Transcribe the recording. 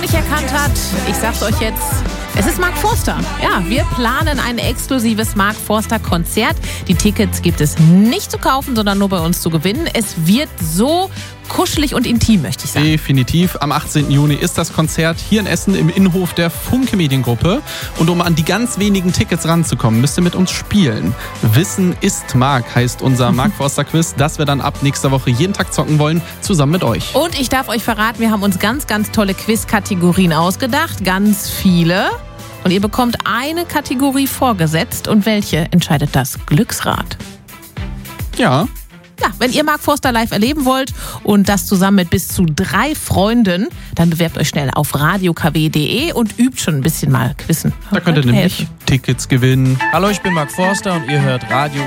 nicht erkannt hat, ich sag's euch jetzt, es ist Mark Forster. Ja, wir planen ein exklusives Mark Forster Konzert. Die Tickets gibt es nicht zu kaufen, sondern nur bei uns zu gewinnen. Es wird so kuschelig und intim, möchte ich sagen. Definitiv. Am 18. Juni ist das Konzert hier in Essen im Innenhof der Funke Mediengruppe. Und um an die ganz wenigen Tickets ranzukommen, müsst ihr mit uns spielen. Wissen ist Mark heißt unser Mark Forster Quiz, das wir dann ab nächster Woche jeden Tag zocken wollen, zusammen mit euch. Und ich darf euch verraten, wir haben uns ganz, ganz tolle Quiz-Kategorien ausgedacht. Ganz viele. Und ihr bekommt eine Kategorie vorgesetzt. Und welche entscheidet das Glücksrad? Ja. Ja, wenn ihr Mark Forster live erleben wollt und das zusammen mit bis zu 3 Freunden, dann bewerbt euch schnell auf radiokw.de und übt schon ein bisschen mal Quizzen. Da könnt ihr nämlich Tickets gewinnen. Hallo, ich bin Mark Forster und ihr hört Radio